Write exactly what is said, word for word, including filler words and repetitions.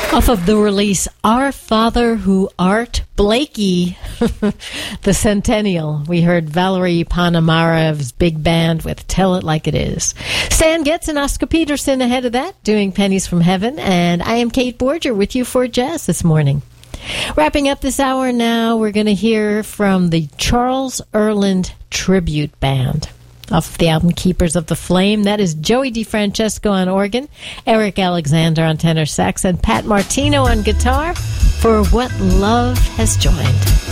Off of the release, Our Father Who Art Blakey, the Centennial. We heard Valerie Panamarav's big band with Tell It Like It Is. Stan Getz and Oscar Peterson ahead of that, doing Pennies from Heaven. And I am Kate Borger with you for Jazz this morning. Wrapping up this hour now, we're going to hear from the Charles Earland Tribute Band. Off the album Keepers of the Flame, that is Joey DeFrancesco on organ, Eric Alexander on tenor sax, and Pat Martino on guitar for What Love Has Joined.